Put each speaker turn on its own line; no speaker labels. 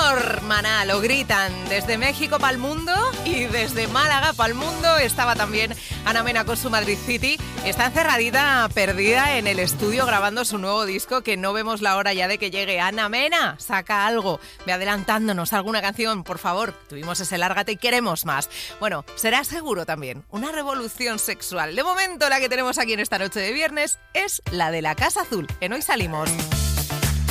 señor! Maná, lo gritan desde México para el mundo y desde Málaga para el mundo. Estaba también Ana Mena con su Madrid City. Está encerradita, perdida en el estudio grabando su nuevo disco, que no vemos la hora ya de que llegue. Ana Mena, saca algo, ve adelantándonos alguna canción, por favor. Tuvimos ese Lárgate y queremos más. Bueno, será seguro también una revolución sexual. De momento la que tenemos aquí en esta noche de viernes es la de la Casa Azul, en Hoy Salimos.